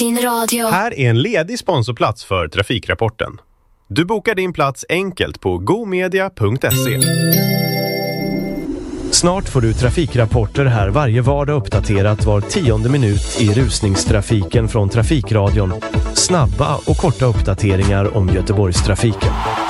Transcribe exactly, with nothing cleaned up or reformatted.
din radio. Här är en ledig sponsorplats för Trafikrapporten. Du bokar din plats enkelt på gomedia punkt se. Snart får du trafikrapporter här varje vardag uppdaterat var tionde minut i rusningstrafiken från Trafikradion. Snabba och korta uppdateringar om Göteborgstrafiken.